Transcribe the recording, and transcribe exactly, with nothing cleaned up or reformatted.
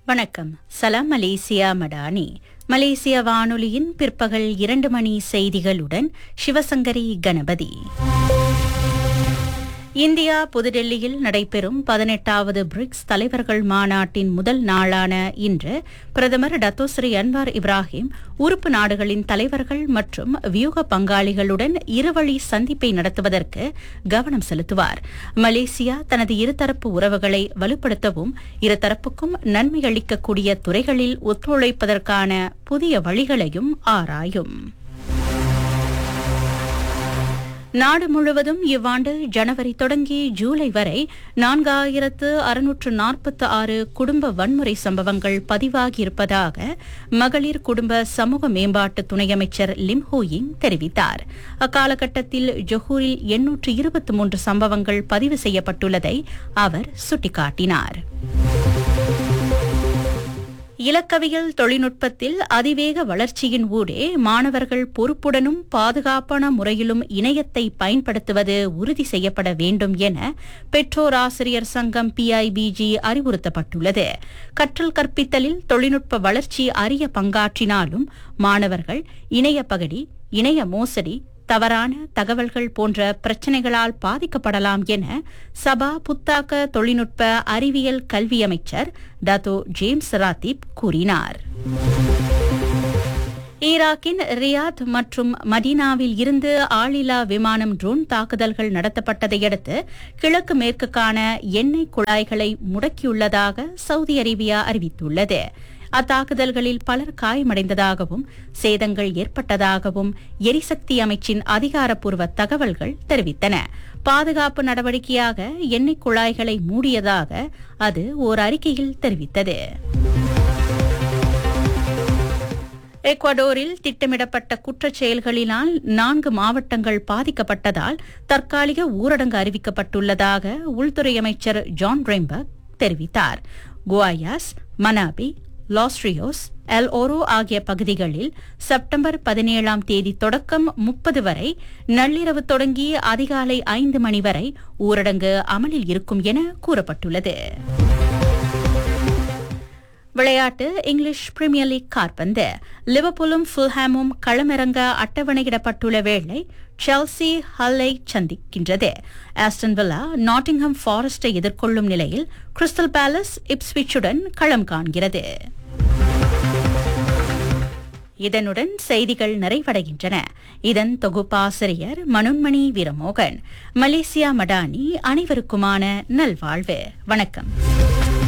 வணக்கம். சலாம் மலேசியா மடானி. மலேசிய வானொலியின் பிற்பகல் இரண்டு மணி செய்திகளுடன் சிவசங்கரி கணபதி. இந்தியா புதுடெல்லியில் நடைபெறும் பதினெட்டாவது பிரிக்ஸ் தலைவர்கள் மாநாட்டின் முதல் நாளான இன்று பிரதமர் டத்தோஸ்ரீ அன்வார் இப்ராஹிம் உறுப்பு நாடுகளின் தலைவர்கள் மற்றும் வியூக பங்காளிகளுடன் இருவழி சந்திப்பை நடத்துவதற்கு கவனம் செலுத்துவார். மலேசியா தனது இருதரப்பு உறவுகளை வலுப்படுத்தவும் இருதரப்புக்கும் நன்மை அளிக்கக்கூடிய துறைகளில் ஒத்துழைப்பதற்கான புதிய வழிகளையும் ஆராயும். நாடு முழுவதும் இவ்வாண்டு ஜனவரி தொடங்கி ஜூலை வரை நான்காயிரத்து அறுநூற்று நாற்பத்தி ஆறு குடும்ப வன்முறை சம்பவங்கள் பதிவாகியிருப்பதாக மகளிர் குடும்ப சமூக மேம்பாட்டு துணை அமைச்சர் லிம் ஹூயிங் தெரிவித்தார். அக்காலகட்டத்தில் ஜொஹூரில் எண்ணூற்று இருபத்தி மூன்று சம்பவங்கள் பதிவு செய்யப்பட்டுள்ளதை அவர் சுட்டிக்காட்டினார். இலக்கவியல் தொழில்நுட்பத்தில் அதிவேக வளர்ச்சியின் ஊடே மாணவர்கள் பொறுப்புடனும் பாதுகாப்பான முறையிலும் இணையத்தை பயன்படுத்துவது உறுதி செய்யப்பட வேண்டும் என பெற்றோர் ஆசிரியர் சங்கம் பிஐபிஜி அறிவுறுத்தப்பட்டுள்ளது. கற்றல் கற்பித்தலில் தொழில்நுட்ப வளர்ச்சி அரிய பங்காற்றினாலும் மாணவர்கள் இணைய பகடி, இணைய மோசடி, தவறான தகவல்கள் போன்ற பிரச்சினைகளால் பாதிக்கப்படலாம் என சபா புத்தாக்க தொழில்நுட்ப அறிவியல் கல்வி அமைச்சர் டத்தோ ஜேம்ஸ் ராத்திப் கூறினார். ஈராக்கின் ரியாத் மற்றும் மதீனாவில் இருந்து ஆளில்லா விமானம் ட்ரோன் தாக்குதல்கள் நடத்தப்பட்டதையடுத்து கிழக்கு மேற்குக்கான எண்ணெய் குழாய்களை முடக்கியுள்ளதாக சவுதி அரேபியா அறிவித்துள்ளது. அத்தாக்குதல்களில் பலர் காயமடைந்ததாகவும் சேதங்கள் ஏற்பட்டதாகவும் எரிசக்தி அமைச்சின் அதிகாரப்பூர்வ தகவல்கள் தெரிவித்தன. பாதுகாப்பு நடவடிக்கையாக எண்ணெய் குழாய்களை மூடியதாக அது ஓர் அறிக்கையில் தெரிவித்தது. எக்வடோரில் திட்டமிடப்பட்ட குற்றச் செயல்களினால் நான்கு மாவட்டங்கள் பாதிக்கப்பட்டதால் தற்காலிக ஊரடங்கு அறிவிக்கப்பட்டுள்ளதாக உள்துறை அமைச்சர் ஜான் ரெம்பர்க் தெரிவித்தார். குவாயாஸ், மனாபி, லாஸ் ரியோஸ், எல் ஓரோ ஆகிய பகுதிகளில் செப்டம்பர் பதினேழாம் தேதி தொடக்கம் முப்பது வரை நள்ளிரவு தொடங்கி அதிகாலை ஐந்து மணி வரை ஊரடங்கு அமலில் இருக்கும் என கூறப்பட்டுள்ளது. விளையாட்டு. இங்கிலீஷ் பிரீமியர் லீக் காற்பந்து. லிவர்பூலும் ஃபுல்ஹாமும் களமிறங்க அட்டவணையிடப்பட்டுள்ள வேளை செல்சி ஹல்லை சந்திக்கின்றது. ஆஸ்டன் வில்லா நாட்டிங்ஹாம் ஃபாரஸ்டை எதிர்கொள்ளும் நிலையில் கிறிஸ்டல் பேலஸ் இப்ஸ்விச்சுடன் களம் காண்கிறது. இதனுடன் செய்திகள் நிறைவடைகின்றன. இதன் தொகுப்பாசிரியர் மனோன்மணி வீரமோகன். மலேசியா மடானி. அனைவருக்குமான நல்வாழ்வு. வணக்கம்.